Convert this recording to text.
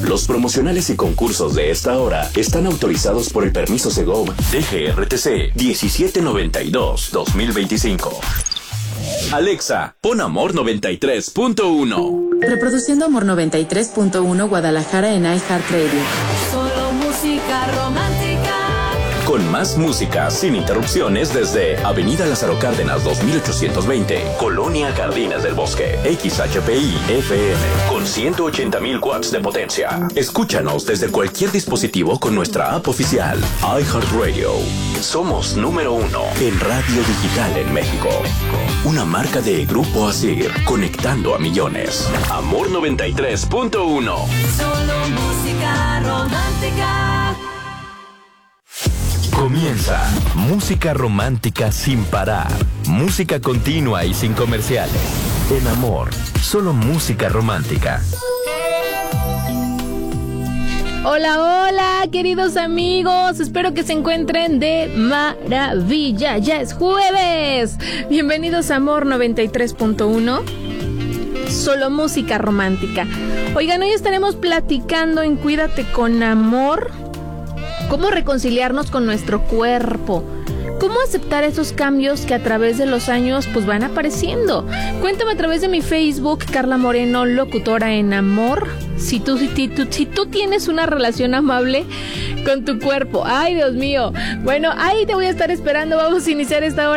Los promocionales y concursos de esta hora están autorizados por el permiso Segov DGRTC 1792-2025. Alexa, pon Amor 93.1. Reproduciendo Amor 93.1 Guadalajara en iHeartRadio. Solo música romántica. Con más música sin interrupciones desde Avenida Lázaro Cárdenas 2820, Colonia Jardines del Bosque, XHPI FM, con 180,000 watts de potencia. Escúchanos desde cualquier dispositivo con nuestra app oficial, iHeartRadio. Somos número 1 en radio digital en México. Una marca de Grupo Asir, conectando a millones. Amor 93.1. Solo música romántica. Comienza Música Romántica sin parar. Música continua y sin comerciales. En Amor, solo música romántica. Hola, hola, queridos amigos. Espero que se encuentren de maravilla. Ya es jueves. Bienvenidos a Amor 93.1. Solo música romántica. Oigan, hoy estaremos platicando en Cuídate con Amor. ¿Cómo reconciliarnos con nuestro cuerpo? ¿Cómo aceptar esos cambios que a través de los años pues van apareciendo? Cuéntame a través de mi Facebook, Carla Moreno, locutora en Amor, si tú tienes una relación amable con tu cuerpo. ¡Ay, Dios mío! Bueno, ahí te voy a estar esperando. Vamos a iniciar esta hora.